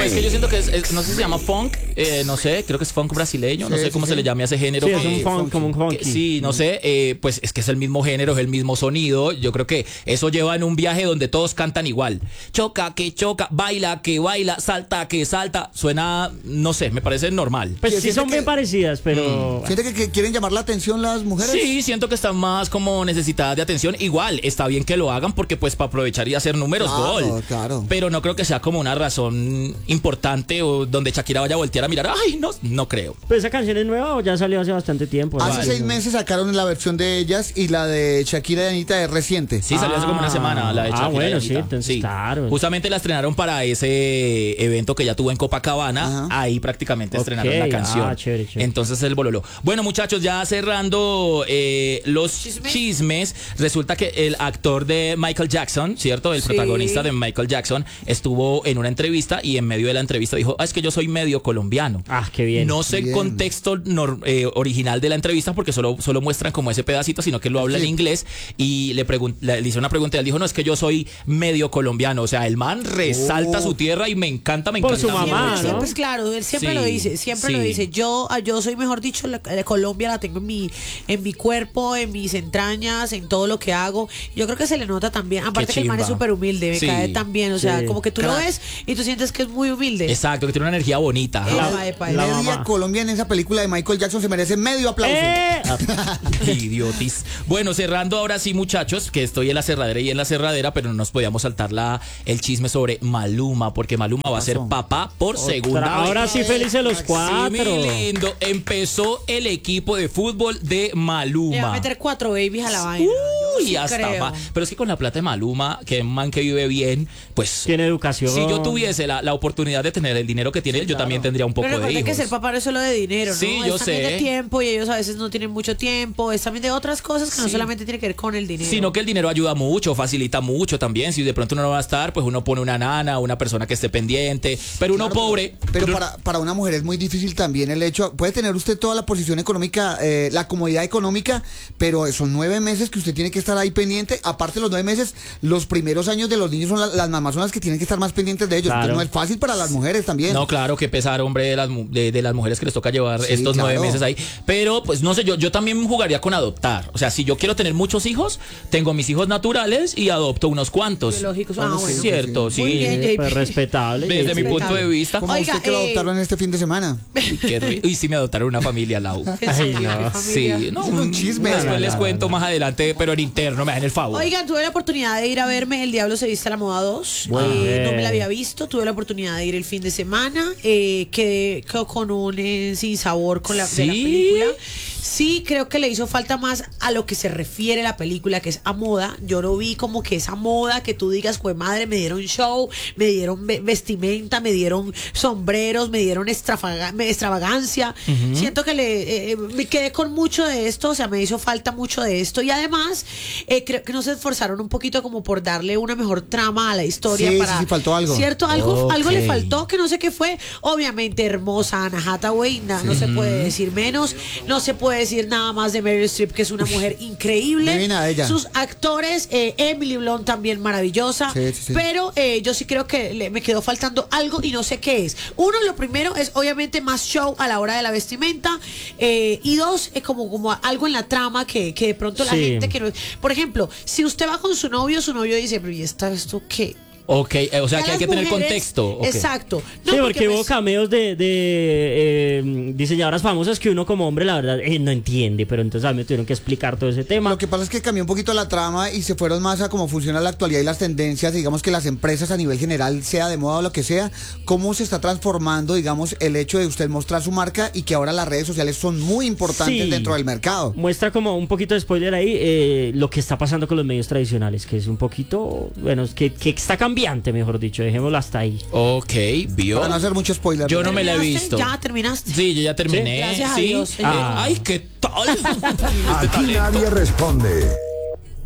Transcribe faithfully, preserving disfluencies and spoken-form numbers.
es que yo siento que es, es- no sé si se llama funk, eh, no sé, creo que es funk brasileño, no Sí, sé sí, cómo sí. se le llame a ese género. Sí, es que- un funk, como un funky. que- sí, no sé, eh, pues es que es el mismo género, es el mismo sonido. Yo creo que eso lleva en un viaje donde todos cantan igual. Choca, que choca, baila, que baila, salta, que salta. Suena, no sé, me parece normal. Pues Sí, sí siente son bien que- parecidas, pero... ¿Siente que, que quieren llamar la atención las mujeres? Sí, siento que están más como necesitadas de atención. Igual, está bien que lo hagan porque pues para aprovechar y hacer números, Claro, gol. claro. Pero no creo que sea como una razón importante o donde Shakira vaya a voltear a mirar. Ay, no, no creo. Pues esa canción es nueva o ya salió hace bastante tiempo. Hace ¿no? seis meses sacaron la versión de ellas y la de Shakira y Anita es reciente. Sí, salió hace como una Ah, semana la de ah, Shakira y bueno, Anita. sí, entonces, claro. Justamente la estrenaron para ese evento que ya tuvo en Copacabana. Ajá. Ahí prácticamente Ok, estrenaron la canción. ah, chévere, chévere. Entonces el bololo. Bueno, muchachos, ya cerrando eh, los ¿Chismes? chismes, resulta que el actor de Michael Jackson, ¿cierto? El Sí. protagonista de Michael Jackson estuvo en una entrevista y en medio de la entrevista dijo, ah, es que yo soy medio colombiano. Ah, qué bien. No sé el Bien. contexto nor- eh, original de la entrevista porque solo, solo muestran como ese pedacito, sino que lo habla en Sí. inglés y le, pregun- le le hizo una pregunta y él dijo, no, es que yo soy medio colombiano. O sea, el man resalta Oh. su tierra y me encanta, me Por encanta. su mamá, Siempre, ¿no? siempre es claro, él siempre Sí, lo dice, siempre sí. lo dice. Yo, ah, yo soy, mejor dicho, la, la Colombia la tengo en mi, en mi cuerpo, en mis entrañas, en todo lo que hago. Yo creo que se le nota también. Aparte que el man es chimba. súper humilde, me Sí. cae tan bien. O sea, Sí. como que tú lo Crack. ves y tú sientes que es muy humilde. Exacto, que tiene una energía bonita. Epa, Ajá. epa, la epa. Media mamá. Colombia en esa película de Michael Jackson se merece medio aplauso. ¡Eh! Qué idiotis. Bueno, cerrando ahora sí, muchachos, que estoy en la cerradera y en la cerradera, pero no nos podíamos saltar la, el chisme sobre Maluma, porque Maluma va a ser pasó? papá por segunda vez. Ahora sí, felices los Sí, cuatro. mi lindo. Empezó el equipo de fútbol de Le va a Maluma. meter cuatro babies a la vaina. Yo Uy, sí hasta creo. va. Pero es que con la plata de Maluma, que es un man que vive bien, pues. Tiene educación. Si yo tuviese la, la oportunidad de tener el dinero que tiene él, yo también tendría un poco Pero de recuerda hijos. que ser papá no es solo de dinero, ¿no? Sí, es yo también sé. de tiempo y ellos a veces no tienen mucho tiempo. Es también de otras cosas que no Sí. solamente tiene que ver con el dinero. Sino que el dinero ayuda mucho, facilita mucho también. Si de pronto uno no va a estar, pues uno pone una nana, una persona que esté pendiente. Pero uno Claro, pobre. Pero para, para una mujer es muy difícil también el hecho. Puede tener usted toda la posición económica, eh, la comodidad económica, pero son nueve meses que usted tiene que estar ahí pendiente. Aparte de los nueve meses, los primeros años de los niños son la- las mamás son las que tienen que estar más pendientes de ellos. Claro. Entonces no es fácil para las mujeres también. No, claro, que pesar, hombre, de las, mu- de, de las mujeres que les toca llevar Sí, estos claro. nueve meses ahí. Pero, pues, no sé, yo, yo también jugaría con adoptar. O sea, si yo quiero tener muchos hijos, tengo mis hijos naturales y adopto unos cuantos. Biológicos. Ah, Bueno, bueno. Cierto, sí. Muy bien, J P. Pues respetable. Desde mi Respetable. punto de vista. Como Oiga, usted que lo eh, adoptaron este fin de semana. Uy, qué ri- Uy, sí me adoptaron una familia, Lau. ¿En Ay, serio? no. ¿Qué familia? Sí, no, Es un un chisme. Después No, no, les no, cuento no. más adelante, pero en interno, me dan el favor. Oigan, tuve la oportunidad de ir a verme El Diablo se viste a la moda dos. Bueno. Eh, no me la había visto. Tuve la oportunidad de ir el fin de semana. Eh, quedé co- con un eh, sinsabor con la, de la ¿Sí? película. Sí, creo que le hizo falta más a lo que se refiere la película, que es a moda. Yo no vi como que esa moda que tú digas, pues madre, me dieron show, me dieron ve- vestimenta, me dieron sombreros, me dieron extravaga- me- extravagancia. Siento que le eh, me quedé con mucho de esto, o sea, me hizo falta mucho de esto. Y además, eh, creo que no se esforzaron un poquito como por darle una mejor trama a la historia. Sí, sí, para, sí, faltó algo. ¿Cierto? Algo, Ok. algo le faltó, que no sé qué fue. Obviamente, hermosa Anna Hathaway, na- no se puede decir menos. No se puede decir nada más de Meryl Streep, que es una mujer increíble. Divina ella. Sus actores, eh, Emily Blunt también maravillosa. Sí, sí, sí. Pero eh, yo sí creo que le- me quedó faltando algo y no sé qué es. Uno, lo primero es obviamente más show a la hora de la vestimenta. eh, y dos, es como, como algo en la trama que, que de pronto la Sí. gente que no. Por ejemplo, si usted va con su novio, su novio dice, pero ¿y esta, esto qué? Ok, eh, o sea Ya que hay las que tener mujeres- contexto. ok. Exacto. No, Sí, porque hubo pues, cameos de, de eh, diseñadoras famosas que uno como hombre, la verdad, eh, no entiende. Pero entonces a mí me tuvieron que explicar todo ese tema. Lo que pasa es que cambió un poquito la trama y se fueron más a cómo funciona la actualidad y las tendencias, digamos que las empresas a nivel general, sea de moda o lo que sea, cómo se está transformando, digamos, el hecho de usted mostrar su marca y que ahora las redes sociales son muy importantes Sí. dentro del mercado. Muestra como un poquito de spoiler ahí eh, lo que está pasando con los medios tradicionales, que es un poquito, bueno, es que, que está cambiante, mejor dicho, dejémoslo hasta ahí. Ok, vio. Para no hacer mucho spoiler. Yo no me la he ¿terminaste? visto. Ya terminaste. Sí, yo ya terminé. Gracias a sí. Dios, señor. Eh, Ay, ¿qué tal? Este Aquí talento. nadie responde.